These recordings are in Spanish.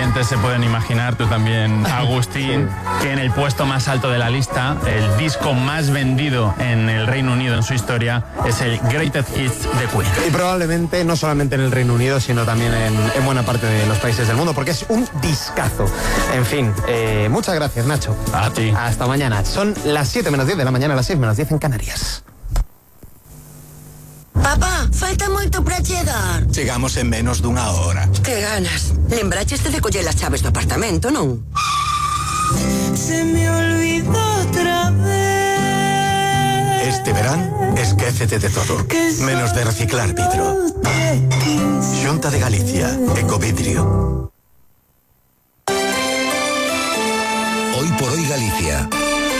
Seguramente se pueden imaginar, tú también, Agustín, que en el puesto más alto de la lista, el disco más vendido en el Reino Unido en su historia, es el Greatest Hits de Queen. Y probablemente no solamente en el Reino Unido, sino también en buena parte de los países del mundo, porque es un discazo. En fin, muchas gracias, Nacho. A ti. Hasta mañana. Son las 7 menos 10 de la mañana, las 6 menos 10 en Canarias. Papá, falta moito para chegar. Chegamos en menos dunha hora. Que ganas. Lembraches de coller as chaves do apartamento, non? Se me olvidó otra vez. Este verán, esquécete de todo, menos de reciclar vidro. Xunta de Galicia, Ecovidrio. Hoy por hoy Galicia.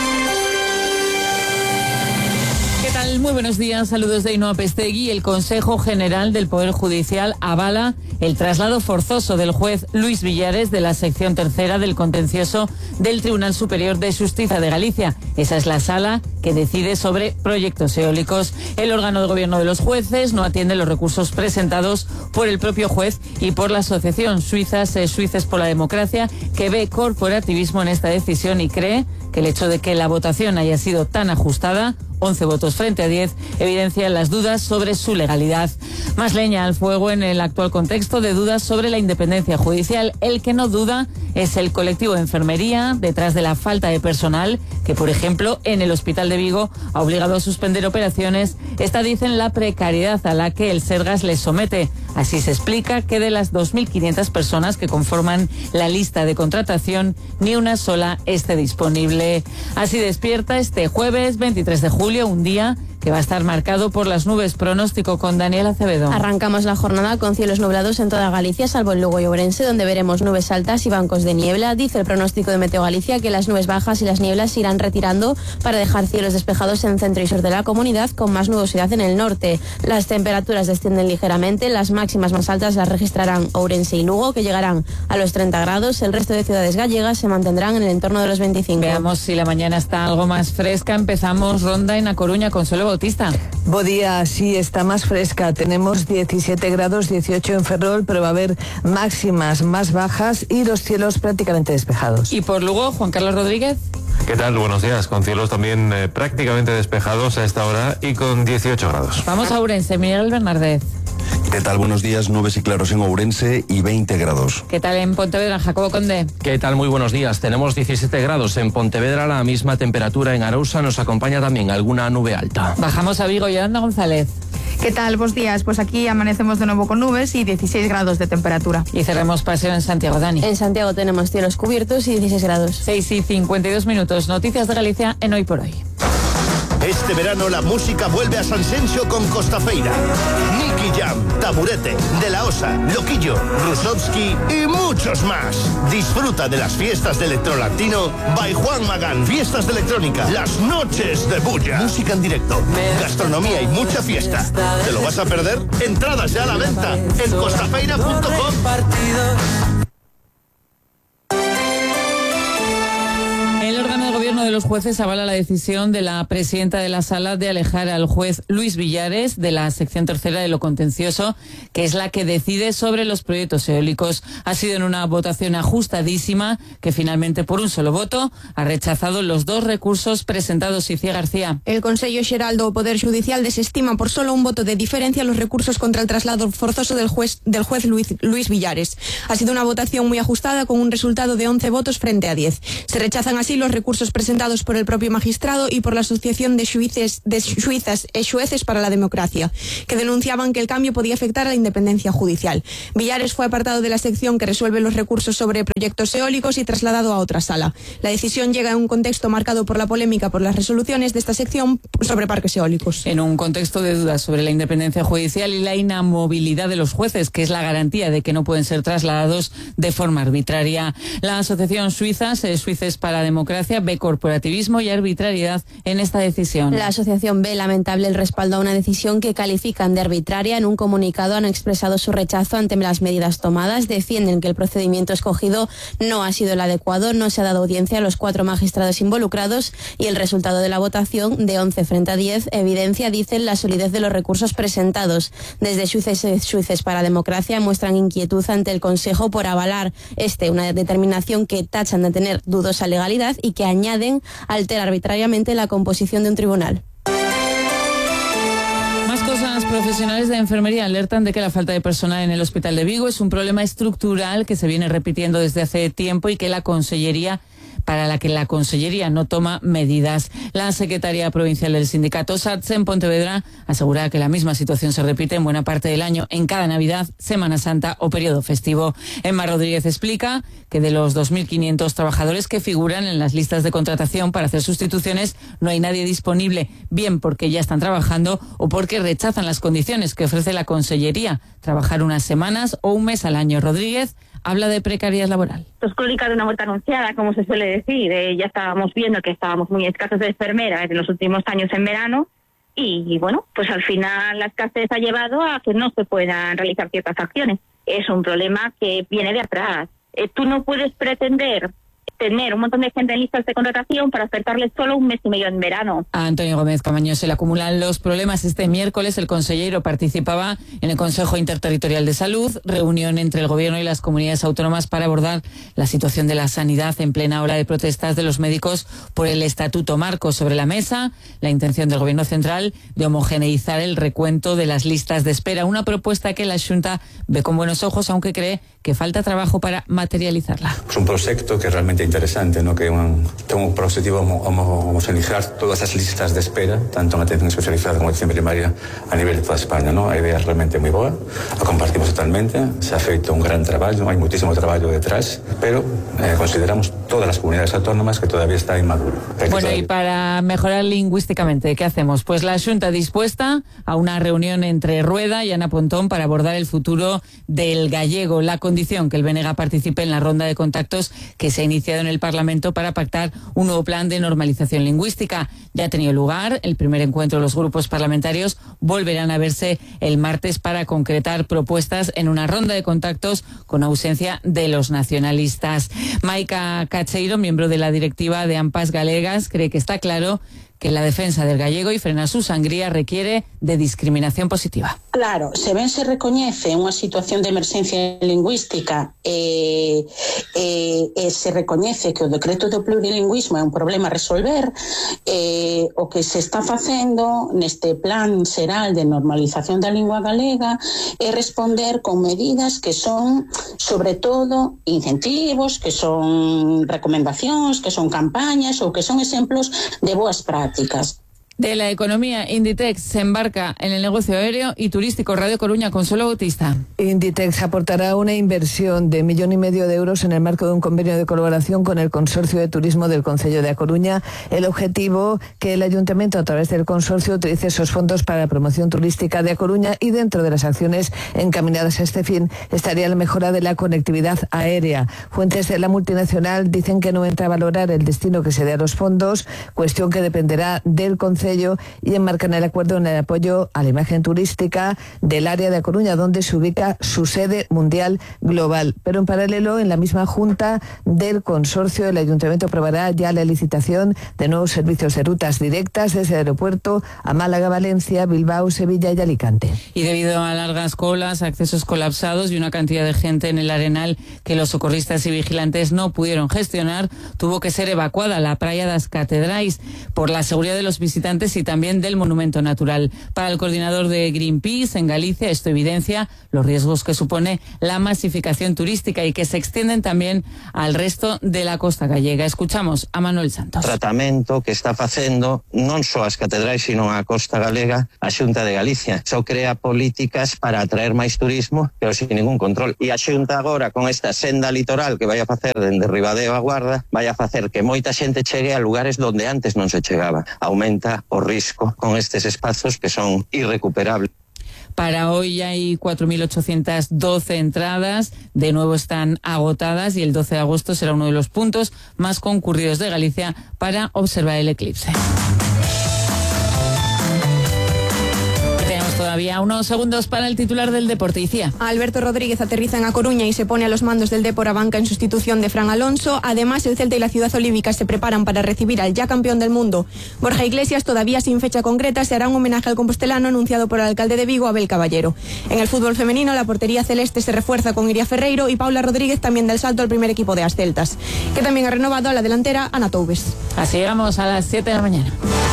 ¿Qué tal? Muy buenos días, saludos de Ainhoa Pestegui. El Consejo General del Poder Judicial avala el traslado forzoso del juez Luis Villares de la sección tercera del contencioso del Tribunal Superior de Justicia de Galicia. Esa es la sala que decide sobre proyectos eólicos. El órgano de gobierno de los jueces no atiende los recursos presentados por el propio juez y por la asociación Suices por la Democracia, que ve corporativismo en esta decisión y cree que el hecho de que la votación haya sido tan ajustada, 11 votos frente a 10, evidencia las dudas sobre su legalidad. Más leña al fuego en el actual contexto de dudas sobre la independencia judicial. El que no duda es el colectivo de enfermería, detrás de la falta de personal, que por ejemplo en el Hospital de Vigo ha obligado a suspender operaciones. Esta, dicen, la precariedad a la que el Sergas les somete. Así se explica que de las 2.500 personas que conforman la lista de contratación, ni una sola esté disponible. Así despierta este jueves 23 de julio, un día que va a estar marcado por las nubes. Pronóstico con Daniel Acevedo. Arrancamos la jornada con cielos nublados en toda Galicia, salvo en Lugo y Ourense, donde veremos nubes altas y bancos de niebla. Dice el pronóstico de Meteo Galicia que las nubes bajas y las nieblas se irán retirando para dejar cielos despejados en centro y sur de la comunidad, con más nubosidad en el norte. Las temperaturas descienden ligeramente, las máximas más altas las registrarán Ourense y Lugo, que llegarán a los 30 grados. El resto de ciudades gallegas se mantendrán en el entorno de los 25. Veamos si la mañana está algo más fresca. Empezamos ronda en A Coruña. Consuelo Bautista. Buen día, sí, está más fresca. Tenemos 17 grados, 18 en Ferrol, pero va a haber máximas más bajas y los cielos prácticamente despejados. Y por Lugo, Juan Carlos Rodríguez. ¿Qué tal? Buenos días. Con cielos también prácticamente despejados a esta hora y con 18 grados. Vamos a Ourense, Miguel Bernardez. ¿Qué tal? Buenos días, nubes y claros en Ourense y 20 grados. ¿Qué tal en Pontevedra, Jacobo Conde? ¿Qué tal? Muy buenos días. Tenemos 17 grados en Pontevedra, la misma temperatura en Arousa. Nos acompaña también alguna nube alta. Bajamos a Vigo, Yolanda González. ¿Qué tal? Buenos días. Pues aquí amanecemos de nuevo con nubes y 16 grados de temperatura. Y cerremos paseo en Santiago, Dani. En Santiago tenemos cielos cubiertos y 16 grados. 6:52. Noticias de Galicia en Hoy por Hoy. Este verano la música vuelve a Sanxenxo con Costafeira. Nicky Jam, Taburete, De La Osa, Loquillo, Rusovsky y muchos más. Disfruta de las fiestas de Electrolatino by Juan Magán. Fiestas de electrónica, las noches de bulla. Música en directo, gastronomía y mucha fiesta. ¿Te lo vas a perder? Entradas ya a la venta en costafeira.com. El órgano de gobierno de los jueces avala la decisión de la presidenta de la sala de alejar al juez Luis Villares de la sección tercera de lo contencioso, que es la que decide sobre los proyectos eólicos. Ha sido en una votación ajustadísima que finalmente, por un solo voto, ha rechazado los dos recursos presentados. Icía García. El Consello Xeral do Poder Judicial desestima por solo un voto de diferencia los recursos contra el traslado forzoso del juez Luis Villares. Ha sido una votación muy ajustada con un resultado de 11 votos frente a 10. Se rechazan así los recursos presentados por el propio magistrado y por la Asociación de Suizas e Xueces para la Democracia, que denunciaban que el cambio podía afectar a la independencia judicial. Villares fue apartado de la sección que resuelve los recursos sobre proyectos eólicos y trasladado a otra sala. La decisión llega en un contexto marcado por la polémica por las resoluciones de esta sección sobre parques eólicos. En un contexto de dudas sobre la independencia judicial y la inamovilidad de los jueces, que es la garantía de que no pueden ser trasladados de forma arbitraria. La Asociación Suices para la Democracia ve corporativismo relativismo y arbitrariedad en esta decisión. La asociación ve lamentable el respaldo a una decisión que califican de arbitraria. En un comunicado han expresado su rechazo ante las medidas tomadas. Defienden que el procedimiento escogido no ha sido el adecuado, no se ha dado audiencia a los 4 magistrados involucrados y el resultado de la votación de 11 frente a 10 evidencia, dicen, la solidez de los recursos presentados. Desde Suices para Democracia muestran inquietud ante el Consejo por avalar una determinación que tachan de tener dudosa legalidad y que añaden altera arbitrariamente la composición de un tribunal. Más cosas. Profesionales de enfermería alertan de que la falta de personal en el Hospital de Vigo es un problema estructural que se viene repitiendo desde hace tiempo y que la Consellería no toma medidas. La secretaria provincial del sindicato SATSE en Pontevedra asegura que la misma situación se repite en buena parte del año, en cada Navidad, Semana Santa o periodo festivo. Emma Rodríguez explica que de los 2.500 trabajadores que figuran en las listas de contratación para hacer sustituciones, no hay nadie disponible, bien porque ya están trabajando o porque rechazan las condiciones que ofrece la Consellería, trabajar unas semanas o un mes al año. Rodríguez habla de precariedad laboral. Esto es crónica de una muerte anunciada, como se suele decir. Ya estábamos viendo que estábamos muy escasos de enfermeras en los últimos años en verano y bueno, pues al final la escasez ha llevado a que no se puedan realizar ciertas acciones. Es un problema que viene de atrás. Tú no puedes pretender tener un montón de gente en listas de contratación para ofertarles solo un mes y medio en verano. A Antonio Gómez Camaño se le acumulan los problemas. Este miércoles el consejero participaba en el Consejo Interterritorial de Salud, reunión entre el Gobierno y las comunidades autónomas para abordar la situación de la sanidad en plena ola de protestas de los médicos por el Estatuto Marco. Sobre la mesa, la intención del Gobierno central de homogeneizar el recuento de las listas de espera, una propuesta que la Xunta ve con buenos ojos, aunque cree que falta trabajo para materializarla. Es un proyecto que realmente interesante, ¿no? Que tengo por objetivo homogeneizar todas as listas de espera, tanto en atención especializada como en atención primaria a nivel de toda España, ¿no? A idea é realmente moi boa, a compartimos totalmente, se ha feito un gran traballo, hai muchísimo traballo detrás, pero consideramos todas las comunidades autónomas que todavía está inmaduro. Bueno, y para mejorar lingüísticamente, ¿qué hacemos? Pues la Xunta dispuesta a una reunión entre Rueda y Ana Pontón para abordar el futuro del gallego, la condición que el BNG participe en la ronda de contactos que se ha iniciado en el Parlamento para pactar un nuevo plan de normalización lingüística. Ya ha tenido lugar el primer encuentro de los grupos parlamentarios, volverán a verse el martes para concretar propuestas en una ronda de contactos con ausencia de los nacionalistas. Maica Cacheiro, miembro de la directiva de AMPAS Galegas, cree que está claro que la defensa del gallego y frenar su sangría requiere de discriminación positiva. Claro, se ben se recoñece unha situación de emerxencia lingüística e se recoñece que o decreto do plurilingüismo é un problema a resolver, o que se está facendo neste plan xeral de normalización da lingua galega é responder con medidas que son, sobre todo, incentivos, que son recomendacións, que son campañas ou que son exemplos de boas prácticas. De la economía, Inditex se embarca en el negocio aéreo y turístico. Radio Coruña, Consuelo Bautista. Inditex aportará una inversión de 1,5 millones de euros en el marco de un convenio de colaboración con el Consorcio de Turismo del Concello de A Coruña. El objetivo, que el Ayuntamiento, a través del consorcio, utilice esos fondos para la promoción turística de A Coruña, y dentro de las acciones encaminadas a este fin estaría la mejora de la conectividad aérea. Fuentes de la multinacional dicen que no entra a valorar el destino que se dé a los fondos, cuestión que dependerá del Concello, y enmarcan el acuerdo en el apoyo a la imagen turística del área de A Coruña, donde se ubica su sede mundial global. Pero en paralelo, en la misma junta del consorcio, el Ayuntamiento aprobará ya la licitación de nuevos servicios de rutas directas desde el aeropuerto a Málaga, Valencia, Bilbao, Sevilla y Alicante. Y debido a largas colas, accesos colapsados y una cantidad de gente en el Arenal que los socorristas y vigilantes no pudieron gestionar, tuvo que ser evacuada la Praia das Catedrais por la seguridad de los visitantes y también del monumento natural. Para el coordinador de Greenpeace en Galicia, esto evidencia los riesgos que supone la masificación turística y que se extienden también al resto de la costa gallega. Escuchamos a Manuel Santos. Tratamento que está facendo non só as catedrais, sino a costa galega, a Xunta de Galicia. Só crea políticas para atraer máis turismo, pero sin ningún control. E a Xunta agora, con esta senda litoral que vai a facer dende Ribadeo a Guarda, vai a facer que moita xente chegue a lugares donde antes non se chegaba. Aumenta o risco con estes espazos que son irrecuperables. Para hoy hay 4.812 entradas, de nuevo están agotadas y el 12 de agosto será uno de los puntos más concurridos de Galicia para observar el eclipse. Todavía unos segundos para el titular del deporte. Icía. Alberto Rodríguez aterriza en A Coruña y se pone a los mandos del Dépor a banca en sustitución de Fran Alonso. Además, el Celta y la Ciudad Olívica se preparan para recibir al ya campeón del mundo. Borja Iglesias, todavía sin fecha concreta, se hará un homenaje al compostelano anunciado por el alcalde de Vigo, Abel Caballero. En el fútbol femenino, la portería celeste se refuerza con Iria Ferreiro y Paula Rodríguez también del salto al primer equipo de As Celtas, que también ha renovado a la delantera Ana Toubes. Así llegamos a las 7 de la mañana.